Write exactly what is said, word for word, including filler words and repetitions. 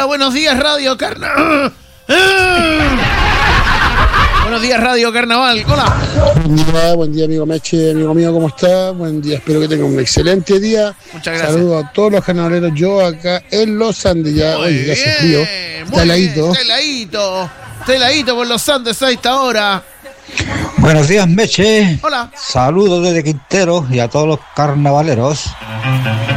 buenos días, Radio Carnaval. Buenos días, Radio Carnaval. Hola. Buen día, buen día, amigo Meche, amigo mío, ¿cómo está? Buen día, espero que tenga un excelente día. Muchas gracias. Saludos a todos los carnavaleros, yo acá en Los Andes, ya, Muy oye, ya hace bien, frío. muy Está heladito. bien, Está heladito. Está heladito por Los Andes a esta hora. Buenos días, Meche. Hola. Saludos desde Quintero y a todos los carnavaleros.